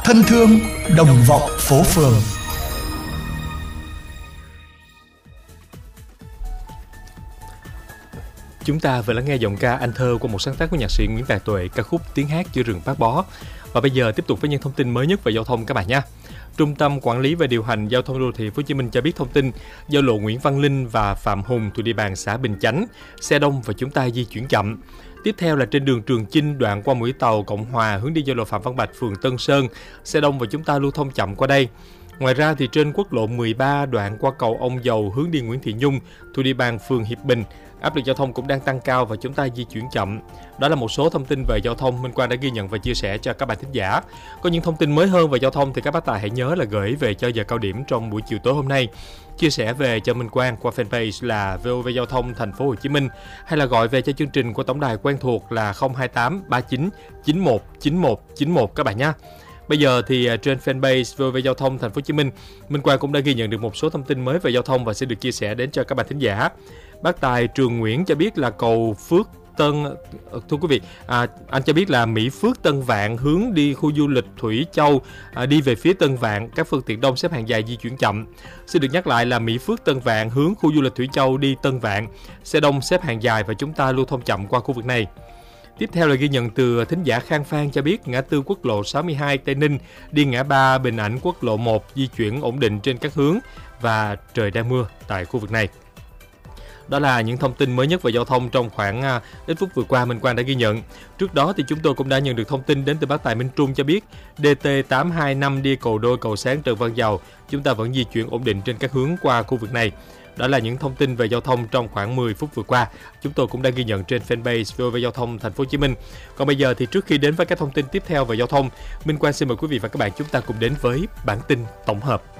thân thương, đồng vọng phố phường. Chúng ta vừa lắng nghe giọng ca Anh Thơ qua một sáng tác của nhạc sĩ Nguyễn Tài Tuệ, ca khúc Tiếng hát giữa rừng bát bó. Và bây giờ tiếp tục với những thông tin mới nhất về giao thông các bạn nhé. Trung tâm Quản lý và Điều hành Giao thông Đô thị Thành phố Hồ Chí Minh cho biết thông tin giao lộ Nguyễn Văn Linh và Phạm Hùng thuộc địa bàn xã Bình Chánh xe đông và chúng ta di chuyển chậm. Tiếp theo là trên đường Trường Chinh đoạn qua mũi Tàu Cộng Hòa hướng đi giao lộ Phạm Văn Bạch phường Tân Sơn, xe đông và chúng ta lưu thông chậm qua đây. Ngoài ra thì trên quốc lộ 13 đoạn qua cầu Ông Dầu hướng đi Nguyễn Thị Nhung thuộc địa bàn phường Hiệp Bình, áp lực giao thông cũng đang tăng cao và chúng ta di chuyển chậm. Đó là một số thông tin về giao thông Minh Quang đã ghi nhận và chia sẻ cho các bạn thính giả. Có những thông tin mới hơn về giao thông thì các bác tài hãy nhớ là gửi về cho giờ cao điểm trong buổi chiều tối hôm nay. Chia sẻ về cho Minh Quang qua fanpage là VOV Giao thông Thành phố Hồ Chí Minh hay là gọi về cho chương trình của tổng đài quen thuộc là 028 39 91 91 91 các bạn nhé. Bây giờ thì trên fanpage VOV Giao thông Thành phố Hồ Chí Minh, Minh Quang cũng đã ghi nhận được một số thông tin mới về giao thông và sẽ được chia sẻ đến cho các bạn thính giả. Bác Tài Trường Nguyễn cho biết là cầu Phước Tân, thưa quý vị, anh cho biết là Mỹ Phước Tân Vạn hướng đi khu du lịch Thủy Châu, đi về phía Tân Vạn, các phương tiện đông xếp hàng dài di chuyển chậm. Xin được nhắc lại là Mỹ Phước Tân Vạn hướng khu du lịch Thủy Châu đi Tân Vạn, xe đông xếp hàng dài và chúng ta lưu thông chậm qua khu vực này. Tiếp theo là ghi nhận từ thính giả Khang Phan cho biết ngã tư quốc lộ 62 Tây Ninh đi ngã ba Bình Ảnh quốc lộ 1 di chuyển ổn định trên các hướng và trời đang mưa tại khu vực này. Đó là những thông tin mới nhất về giao thông trong khoảng ít phút vừa qua Minh Quang đã ghi nhận. Trước đó thì chúng tôi cũng đã nhận được thông tin đến từ bác Tài Minh Trung cho biết DT825 đi cầu Đôi Cầu Sáng Trần Văn Dầu, chúng ta vẫn di chuyển ổn định trên các hướng qua khu vực này. Đó là những thông tin về giao thông trong khoảng 10 phút vừa qua. Chúng tôi cũng đã ghi nhận trên fanpage VOV Giao thông Thành phố Hồ Chí Minh. Còn bây giờ thì trước khi đến với các thông tin tiếp theo về giao thông, Minh Quang xin mời quý vị và các bạn chúng ta cùng đến với bản tin tổng hợp.